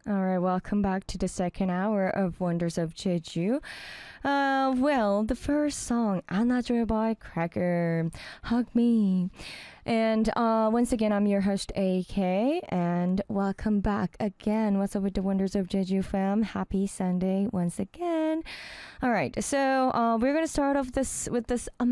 All right, welcome back to the second hour of Wonders of Jeju. Well, the first song, 안아줘요 by Cracker, Hug Me. And once again, I'm your host, AK, and welcome back again. What's up with the Wonders of Jeju fam? Happy Sunday once again. All right, so we're going to start off this with this